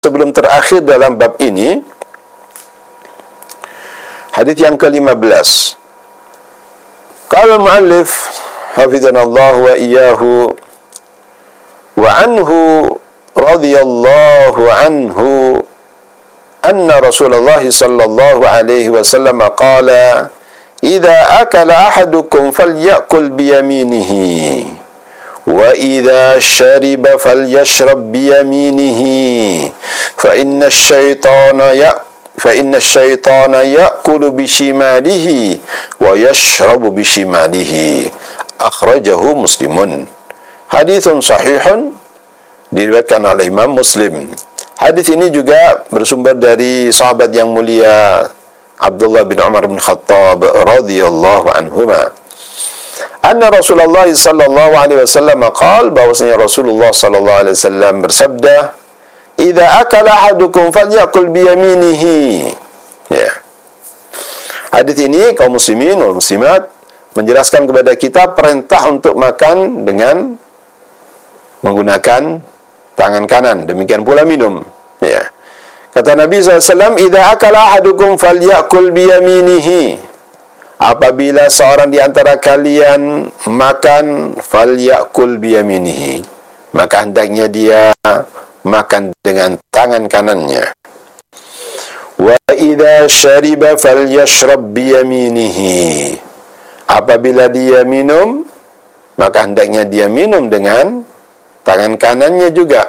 sebelum terakhir dalam bab ini, hadis yang ke-15. Qala al-muallif hafizanallahu wa iyyahu wa anhu radhiyallahu anhu anna Rasulullah sallallahu alaihi wasallam qala idza akala ahadukum falyakul bi yaminihi wa idza shariba falyashrab bi yaminihi fa inna asy-syaitana ya'kulu bi shimalihi wa yashrabu bi shimalihi. Akhrajahu Muslimun. Haditsun sahihun, diriwayatkan oleh Imam Muslim. Hadis ini juga bersumber dari sahabat yang mulia Abdullah bin Umar bin Khattab radhiyallahu anhuma. Anna Rasulullah sallallahu alaihi wasallam qaal, bahwasanya Rasulullah sallallahu alaihi wasallam bersabda, "Idza akala ahadukum falyakul bi yaminihi." Ya. Hadis ini kaum muslimin wal muslimat menjelaskan kepada kita perintah untuk makan dengan menggunakan tangan kanan, demikian pula minum. Ya. Kata Nabi SAW, "Idza akala ahadukum falyakul bi yaminihi." Apabila seorang di antara kalian makan, falyakul bi yaminihi, maka hendaknya dia makan dengan tangan kanannya. Wa idza syariba falyashrab bi yaminihi. Apabila dia minum, maka hendaknya dia minum dengan tangan kanannya juga.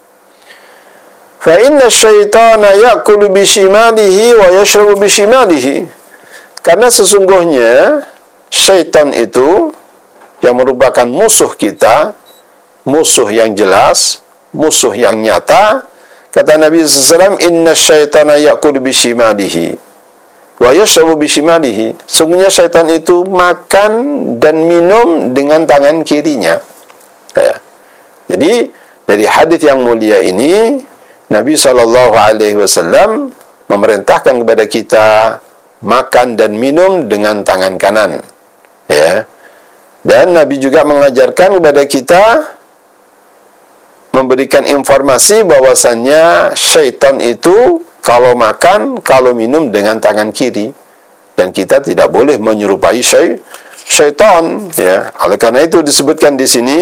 Fa inna asy-syaitana ya'kulu bi shimalihi wa yashrabu bi shimalihi. Karena sesungguhnya syaitan itu yang merupakan musuh kita, musuh yang jelas, musuh yang nyata. Kata Nabi SAW, inna syaitana ya'kulu bi shimalihi wa yashrabu bi shimalihi. Sesungguhnya syaitan itu makan dan minum dengan tangan kirinya. Ya. Jadi dari hadis yang mulia ini, Nabi SAW memerintahkan kepada kita makan dan minum dengan tangan kanan. Ya. Dan Nabi juga mengajarkan kepada kita, memberikan informasi bahwasannya syaitan itu kalau makan, kalau minum dengan tangan kiri, dan kita tidak boleh menyerupai syaitan. Ya. Oleh karena itu disebutkan di sini,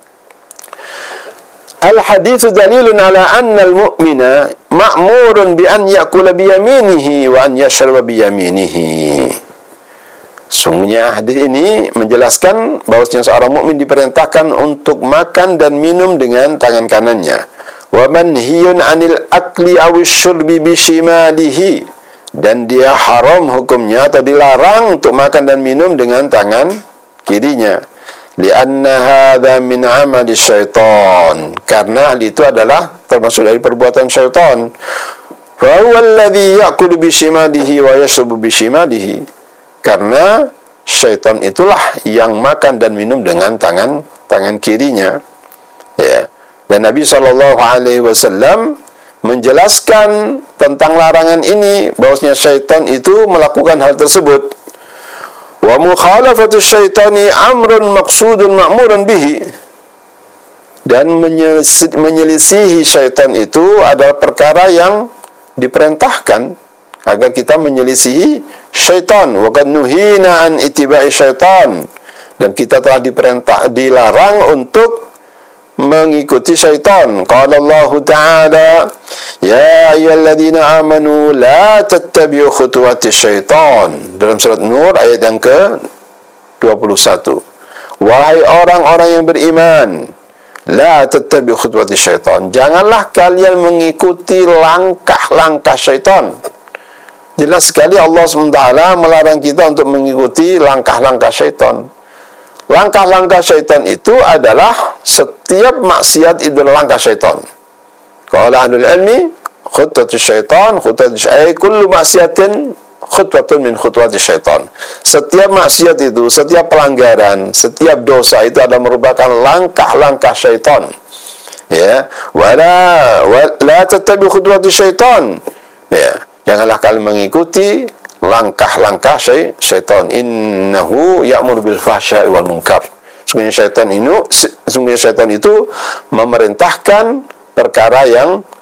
al-haditsu dalilun ala anna al-mu'mina ma'murun bi an ya'kula bi yaminihi wa an yashraba bi yaminihi. Sungguhnya hadis ini menjelaskan bahwasanya seorang mukmin diperintahkan untuk makan dan minum dengan tangan kanannya. Wa manhiyun 'anil akli aw syurbi bi shimalihi. Dan dia haram hukumnya atau dilarang untuk makan dan minum dengan tangan kirinya. Lianna hadza min amali syaitan, karena hal itu adalah termasuk dari perbuatan syaitan. Fa huwa alladhi ya'kulu bi shimalihi wa yashrabu bi shimalihi. Karena syaitan itulah yang makan dan minum dengan tangan kirinya. Ya. Dan Nabi SAW menjelaskan tentang larangan ini, bahwasanya syaitan itu melakukan hal tersebut. Wa mukhalafatu syaitani amrun maqsudun ma'muran bihi. Dan menyelisihi syaitan itu adalah perkara yang diperintahkan agar kita menyelisihi syaitan. Wa qad nuhina an ittiba'i syaitan. Dan kita telah dilarang untuk mengikuti syaitan. Qala Allah Ta'ala, ya ayyuhalladzina amanu la tattabi'u khutuwati syaitan. Dalam surat Nur ayat yang ke-21. Wahai orang-orang yang beriman, la tattabi'u khutuwati syaitan. Janganlah kalian mengikuti langkah-langkah syaitan. Jelas sekali Allah SWT melarang kita untuk mengikuti langkah-langkah syaitan. Langkah-langkah syaitan itu adalah setiap maksiat itu adalah langkah syaitan. Qala ahlul ilmi, khutwatu syaitan, kullu maksiatin khutwatun min khutwati syaitan. Setiap maksiat itu, setiap pelanggaran, setiap dosa itu adalah merupakan langkah-langkah syaitan. Ya, la tattabi khutwati syaitan. Ya, janganlah kalian mengikuti langkah-langkah syaitan. Innahu ya'muru bil fahsya'i wal munkar. Sungguhnya syaitan itu memerintahkan perkara yang